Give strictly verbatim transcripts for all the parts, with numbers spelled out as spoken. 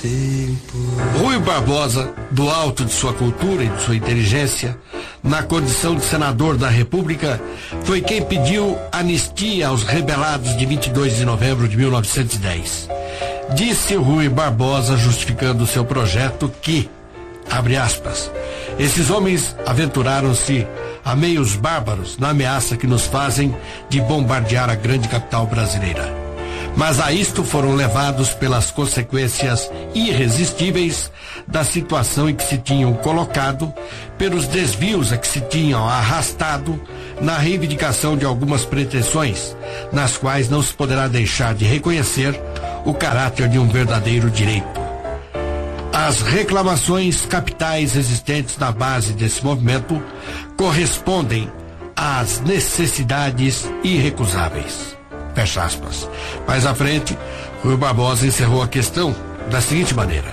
tempo. Rui Barbosa, do alto de sua cultura e de sua inteligência, na condição de senador da República, foi quem pediu anistia aos rebelados de vinte e dois de novembro de mil novecentos e dez. Disse Rui Barbosa, justificando seu projeto, que, abre aspas, esses homens aventuraram-se a meios bárbaros na ameaça que nos fazem de bombardear a grande capital brasileira. Mas a isto foram levados pelas consequências irresistíveis da situação em que se tinham colocado, pelos desvios a que se tinham arrastado na reivindicação de algumas pretensões, nas quais não se poderá deixar de reconhecer o caráter de um verdadeiro direito. As reclamações capitais existentes na base desse movimento correspondem às necessidades irrecusáveis. Fecha aspas. Mais à frente, Rui Barbosa encerrou a questão da seguinte maneira: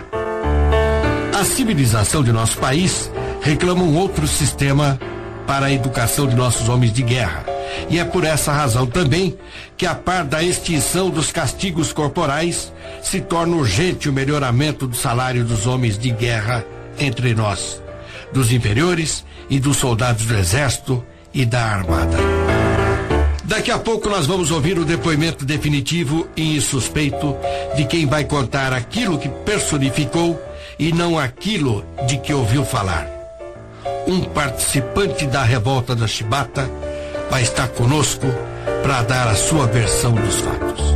a civilização de nosso país reclama um outro sistema para a educação de nossos homens de guerra. E é por essa razão também que, a par da extinção dos castigos corporais, se torna urgente o melhoramento do salário dos homens de guerra entre nós, dos inferiores e dos soldados do Exército e da Armada. Daqui a pouco nós vamos ouvir o depoimento definitivo e insuspeito de quem vai contar aquilo que personificou e não aquilo de que ouviu falar. Um participante da revolta da Chibata vai estar conosco para dar a sua versão dos fatos.